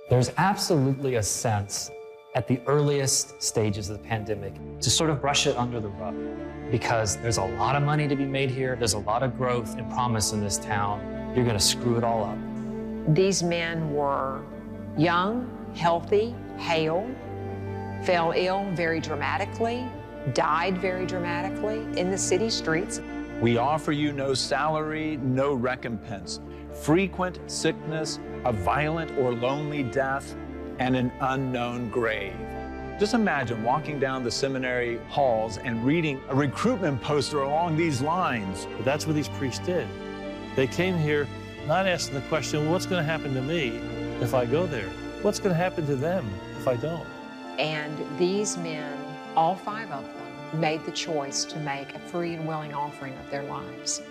There's absolutely a sense at the earliest stages of the pandemic to sort of brush it under the rug because there's a lot of money to be made here. There's a lot of growth and promise in this town. You're going to screw it all up. These men were young, healthy, hale, fell ill very dramatically, died very dramatically in the city streets. We offer you no salary, no recompense, frequent sickness, a violent or lonely death, and an unknown grave. Just imagine walking down the seminary halls and reading a recruitment poster along these lines. But that's what these priests did. They came here not asking the question, well, what's going to happen to me if I go there? What's going to happen to them if I don't? And these men, all 5 of them, made the choice to make a free and willing offering of their lives.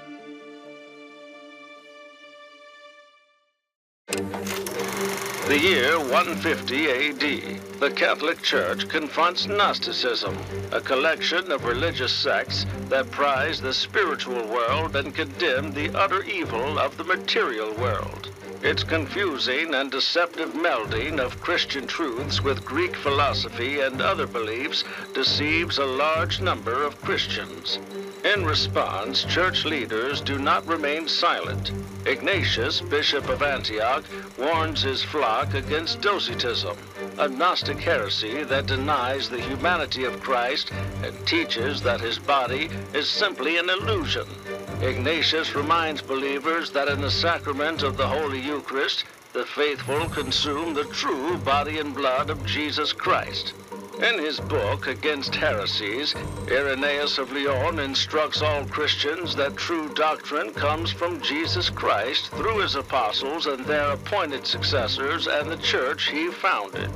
The year 150 A.D., the Catholic Church confronts Gnosticism, a collection of religious sects that prize the spiritual world and condemn the utter evil of the material world. Its confusing and deceptive melding of Christian truths with Greek philosophy and other beliefs deceives a large number of Christians. In response, church leaders do not remain silent. Ignatius, Bishop of Antioch, warns his flock against Docetism, a Gnostic heresy that denies the humanity of Christ and teaches that his body is simply an illusion. Ignatius reminds believers that in the sacrament of the Holy Eucharist, the faithful consume the true body and blood of Jesus Christ. In his book, Against Heresies, Irenaeus of Lyon instructs all Christians that true doctrine comes from Jesus Christ through his apostles and their appointed successors and the church he founded.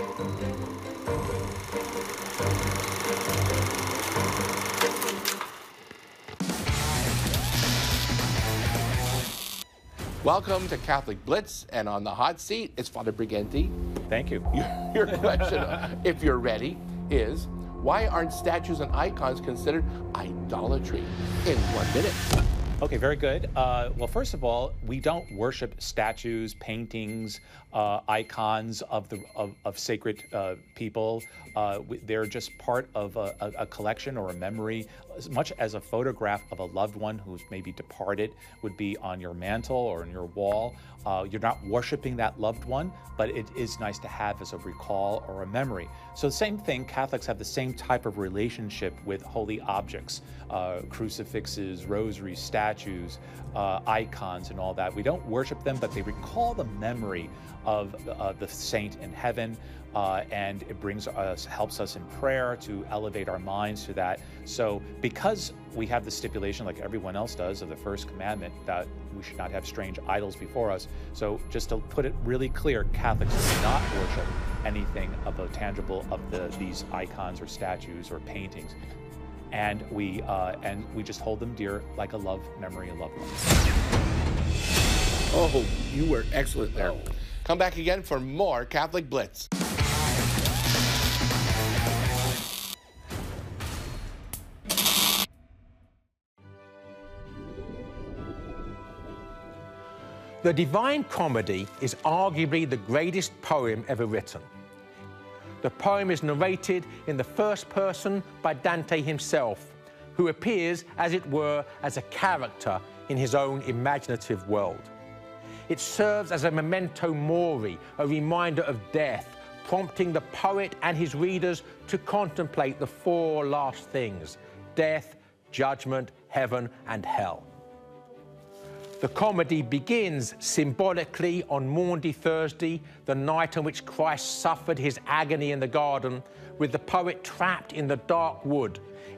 Welcome to Catholic Blitz, and on the hot seat is Father Briganti. Thank you. Your question, if you're ready, is why aren't statues and icons considered idolatry? In 1 minute. Okay, very good. Well, first of all, we don't worship statues, paintings, icons of sacred people. They're just part of a collection or a memory, as much as a photograph of a loved one who's maybe departed would be on your mantle or on your wall. You're not worshiping that loved one, but it is nice to have as a recall or a memory. So the same thing, Catholics have the same type of relationship with holy objects, crucifixes, rosaries, statues, icons, and all that. We don't worship them, but they recall the memory of the saint in heaven, and it helps us in prayer to elevate our minds to that. So because we have the stipulation, like everyone else does, of the first commandment, that we should not have strange idols before us. So just to put it really clear, Catholics do not worship anything of the tangible of these icons or statues or paintings. And we just hold them dear like a love memory of loved ones. Oh, you were excellent there. Oh. Come back again for more Catholic Blitz. The Divine Comedy is arguably the greatest poem ever written. The poem is narrated in the first person by Dante himself, who appears, as it were, as a character in his own imaginative world. It serves as a memento mori, a reminder of death, prompting the poet and his readers to contemplate the 4 last things: death, judgment, heaven, and hell. The comedy begins symbolically on Maundy Thursday, the night on which Christ suffered his agony in the garden, with the poet trapped in the dark wood